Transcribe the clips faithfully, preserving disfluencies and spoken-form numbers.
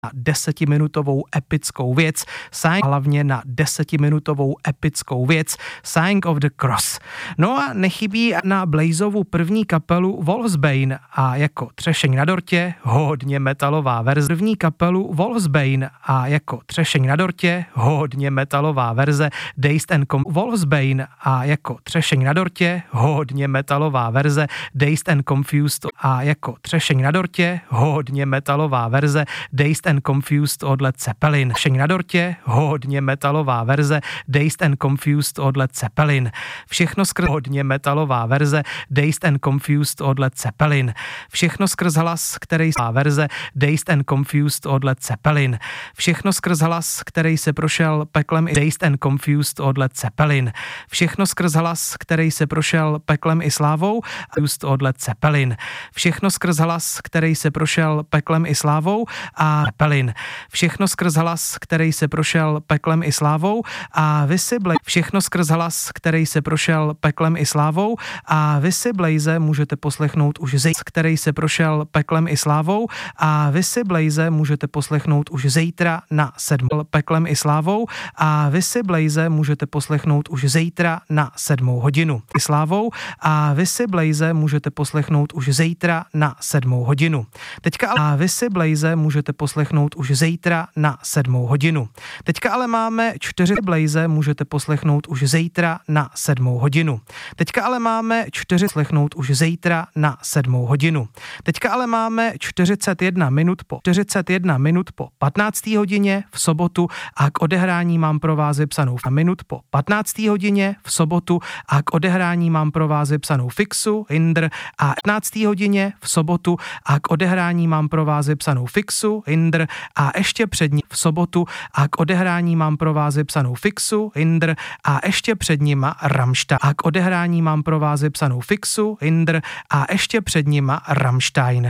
na desetiminutovou epickou věc, Sign hlavně na desetiminutovou epickou věc, Sign of the Cross. No a nechybí na Blazovu první kapelu Wolfsbane a jako Třešeň na dortě hodně metalová verze. První kapelu Wolfsbane a jako Třešeň na dortě hodně metalová verze Dazed and Com- Wolfsbane a jako Třešeň na dortě hodně metalová verze Dazed and Confused a jako Třešeň na dortě hodně metalová verze Dazed and Confused od Led Zeppelin. Třešeň na dortě hodně metalová verze Dazed and Confused od Led Zeppelin. Všechno skrz hodně metalová verze Dazed and Confused od Led Zeppelin. Všechno skrz hlas, který se verze Dazed and Confused od Led Zeppelin. Všechno skrz hlas, který se prošel peklem i Dazed and Confused od Led Zeppelin. Všechno skrz hlas, který se prošel peklem i slávou just od Led Zeppelin. Všechno skrz hlas, který se prošel peklem i slávou a Zeppelin. Všechno skrz hlas, který se prošel peklem i slávou a vy si Blaze. Všechno skrz hlas, který se prošel peklem i slávou a vy si Blaze můžete poslechnout už zítra, který se prošel peklem i slávou a vy si Blaze můžete poslechnout už zítra na sedm peklem i slávou a vy si Blaze můžete poslechnout už zítra na sedmou hodinu i slávou a vy si Blaze můžete poslechnout už zítra na sedmou hodinu. Teďka ale a vy si Blaze můžete poslechnout už zítra na sedmou hodinu. Teďka ale máme čtyři Blaze můžete poslechnout už zítra na sedmou hodinu. Teďka ale máme čtyři poslechnout už zítra na sedmou hodinu. Teďka ale máme čtyřicet jedna minut po čtyřicet jedna minut po patnácté hodině v sobotu a k odehrání mám pro vás vypsanou minut po patnácté hodině v sobotu a k odehrání mám pro vás vypsanou fixu, Indr a patnácté hodině v sobotu a k odehrání mám pro vás vypsanou fixu, Indr a ještě před ní v sobotu a k odehrání mám pro vás vypsanou fixu, Indr a ještě před nima Rammstein a k odehrání mám pro vás vypsanou fixu, Indr a ještě před nima Rammstein.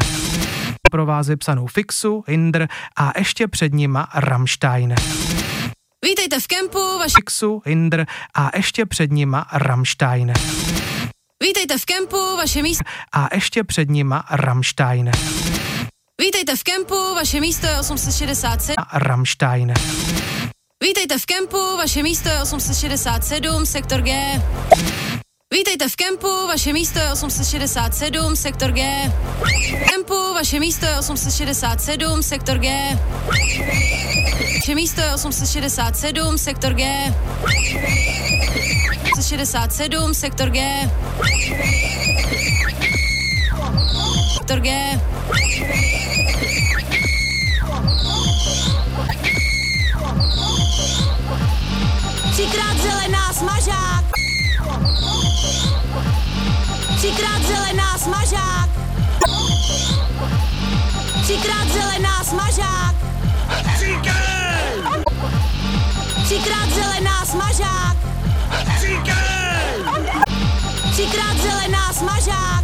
Pro vás vypsanou fixu, Indr a ještě před nima Rammstein. Vítejte v kempu, vaši fixu, Indr a ještě před nima Rammstein. Vítejte v kempu, vaše místo a ještě před nima Rammstein. Vítejte v kempu, vaše místo je osm set šedesát sedm. Rammstein. Vítejte v kempu, vaše místo je osm set šedesát sedm, sektor G. Vítejte v kempu, vaše místo je osm set šedesát sedm, sektor G. Kempu, vaše místo je osm set šedesát sedm, sektor G. Vaše místo je osm set šedesát sedm, sektor G. osm set šedesát sedm, sektor G. Sektor G. Třikrát zelená smažák. Třikrát zelená smažák. Třikrát zelená smažák. Třikrát zelená smažák. Třikrát zelená smažák.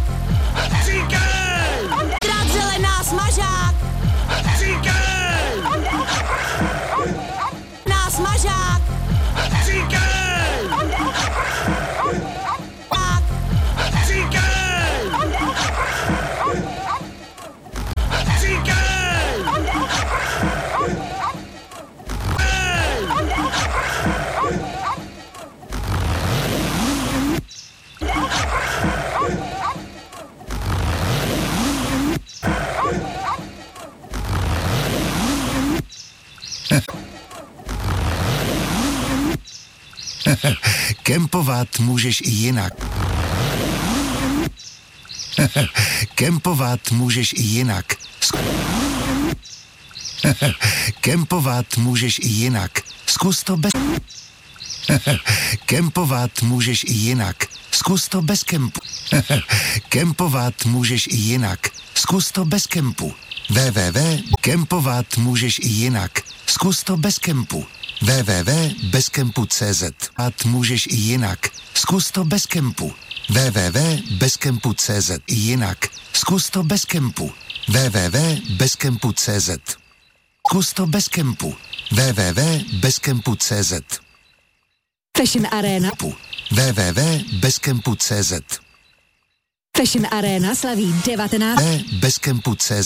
Třikrát zelená smažák. Na smažák. Kempovat můžeš i jinak. Kempovat můžeš i jinak. Kempovat můžeš i jinak. Zkus to bez... Kempovat můžeš i jinak. Zkus to bez kempu. Kempovat můžeš i jinak. Zkus to bez kempu. www. Kempovat můžeš i jinak. Zkus to bez kempu. www tečka bezkempu tečka cz. At můžeš i jinak. Zkus to bez kempu. www tečka bezkempu tečka cz. I jinak. Zkus to bez kempu. www tečka bezkempu tečka cz. Zkus to bez kempu. www tečka bezkempu tečka cz. Fashion Arena. www tečka bezkempu tečka cz. Fashion Arena slaví devatenáct. bezkempu tečka cz.